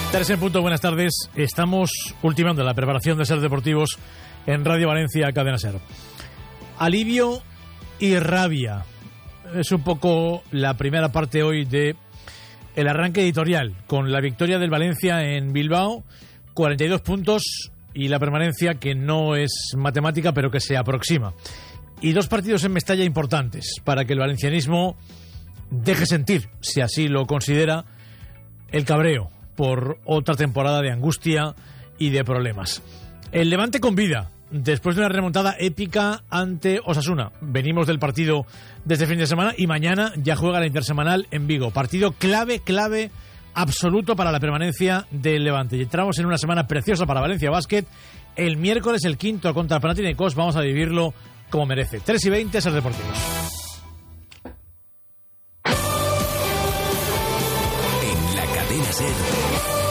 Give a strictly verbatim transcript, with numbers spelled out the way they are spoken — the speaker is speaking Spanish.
Tres en punto, buenas tardes. Estamos ultimando la preparación de Ser Deportivos en Radio Valencia, Cadena Ser. Alivio y rabia. Es un poco la primera parte hoy de el arranque editorial, con la victoria del Valencia en Bilbao, cuarenta y dos puntos y la permanencia que no es matemática, pero que se aproxima. Y dos partidos en Mestalla importantes para que el valencianismo deje sentir, si así lo considera, el cabreo por otra temporada de angustia y de problemas. El Levante con vida, después de una remontada épica ante Osasuna. Venimos del partido de este fin de semana y mañana ya juega la intersemanal en Vigo. Partido clave, clave, absoluto para la permanencia del Levante. Y entramos en una semana preciosa para Valencia Basket. El miércoles, el quinto contra Panathinaikos, vamos a vivirlo como merece. tres y veinte, Ser Deportivos. En la Cadena Ser.